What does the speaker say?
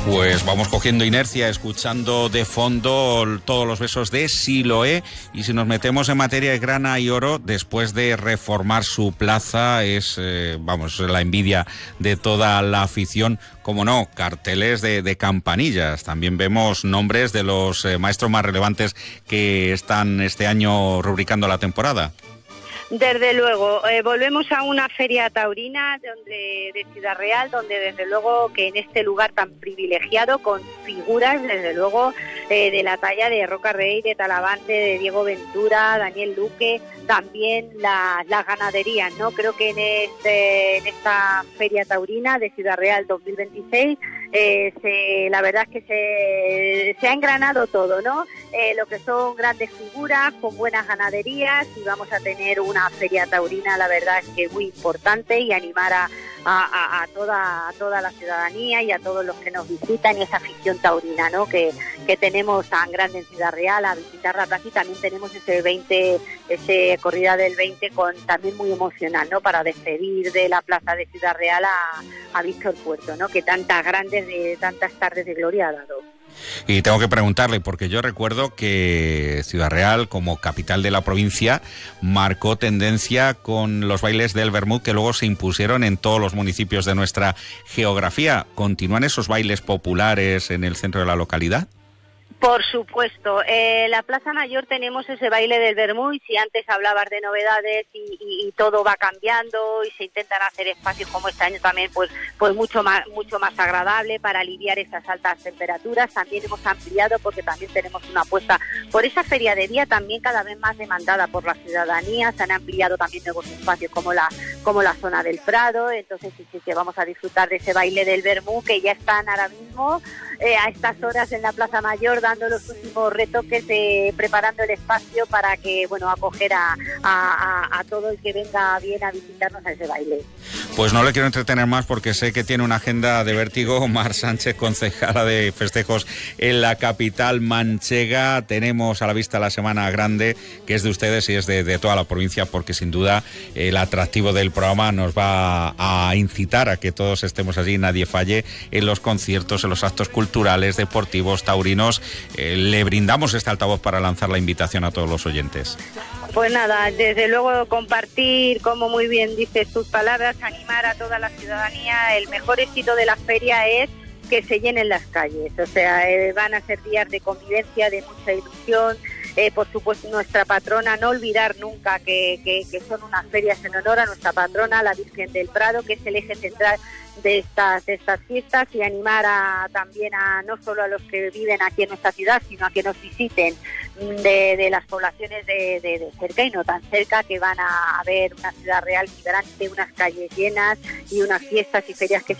Pues vamos cogiendo inercia, escuchando de fondo todos los besos de Siloé, y si nos metemos en materia de grana y oro, después de reformar su plaza, es la envidia de toda la afición. Como no, carteles de campanillas. También vemos nombres de los maestros más relevantes que están este año rubricando la temporada. Desde luego, volvemos a una feria taurina de Ciudad Real, donde desde luego que en este lugar tan privilegiado, con figuras desde luego de la talla de Roca Rey, de Talavante, de Diego Ventura, Daniel Luque, también las ganaderías, ¿no? Creo que en esta feria taurina de Ciudad Real 2026 la verdad es que se ha engranado todo, ¿no? Lo que son grandes figuras con buenas ganaderías, y vamos a tener una feria taurina, la verdad es que muy importante, y animar a toda la ciudadanía y a todos los que nos visitan, y esa afición taurina, ¿no? que tenemos tan grande en Ciudad Real, a visitar la plaza. Y también tenemos ese corrida del 20 también muy emocional, ¿no? Para despedir de la plaza de Ciudad Real a Víctor Puerto, ¿no? Que tantas tardes de gloria ha dado. Y tengo que preguntarle, porque yo recuerdo que Ciudad Real, como capital de la provincia, marcó tendencia con los bailes del Vermut, que luego se impusieron en todos los municipios de nuestra geografía. ¿Continúan esos bailes populares en el centro de la localidad? Por supuesto, la Plaza Mayor tenemos ese baile del Vermut, y si antes hablabas de novedades y todo va cambiando y se intentan hacer espacios como este año también pues mucho más agradable para aliviar esas altas temperaturas. También hemos ampliado, porque también tenemos una apuesta por esa feria de día, también cada vez más demandada por la ciudadanía. Se han ampliado también nuevos espacios como la zona del Prado. Entonces sí que vamos a disfrutar de ese baile del Vermut, que ya están ahora mismo a estas horas en la Plaza Mayor dando los últimos retoques, preparando el espacio para que, acoger a todo el que venga bien a visitarnos a ese baile. Pues no le quiero entretener más, porque sé que tiene una agenda de vértigo. Mar Sánchez, concejala de festejos en la capital manchega. Tenemos a la vista la Semana Grande, que es de ustedes y es de toda la provincia, porque sin duda el atractivo del programa nos va a incitar a que todos estemos allí, nadie falle, en los conciertos, en los actos culturales, deportivos, taurinos. Le brindamos este altavoz para lanzar la invitación a todos los oyentes. Pues nada, desde luego compartir, como muy bien dices tus palabras, animar a toda la ciudadanía. El mejor éxito de la feria es que se llenen las calles, o sea, van a ser días de convivencia, de mucha ilusión. Por supuesto, nuestra patrona, no olvidar nunca que son unas ferias en honor a nuestra patrona, la Virgen del Prado, que es el eje central de estas fiestas, y animar también no solo a los que viven aquí en nuestra ciudad, sino a que nos visiten de las poblaciones de cerca y no tan cerca, que van a ver una Ciudad Real vibrante, unas calles llenas y unas fiestas y ferias que